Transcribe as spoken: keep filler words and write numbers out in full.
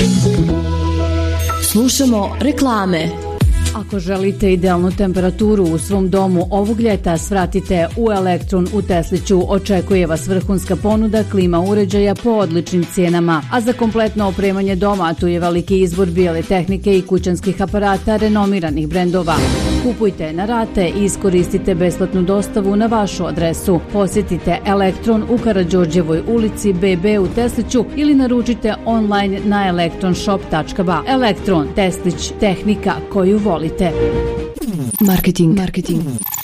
Slušamo reklame. Ako želite idealnu temperaturu u svom domu ovog ljeta, svratite u Elektron u Tesliću. Očekuje vas vrhunska ponuda klima uređaja po odličnim cijenama. A za kompletno opremanje doma tu je veliki izbor bijele tehnike i kućanskih aparata renomiranih brendova. Kupujte na rate i iskoristite besplatnu dostavu na vašu adresu. Posjetite Elektron u Karađorđevoj ulici be be u Tesliću ili naručite online na elektronshop tačka ba. Elektron, Teslić, tehnika koju volite. Marketing. Marketing.